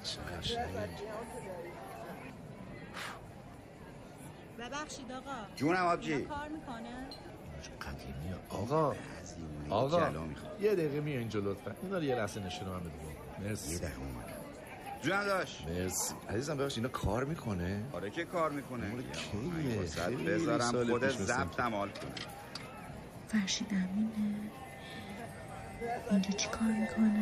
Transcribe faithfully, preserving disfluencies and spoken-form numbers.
ببخشید آقا. جونم آبجی. کار میکنه؟ قدیمی آقا. آقا یه دقیقه میاین جلو لطفا. اینا رو یه لحظه نشون من بده. مرسی. یه دقیقه اومدم. جونم داشت. مرسی. عزیزم ببخشید اینا کار میکنه؟ آره که کار میکنه. کیه؟ خیلی بذارم خود ضبطم حال کنه. فرشید امینه. اینجا چی کار میکنه؟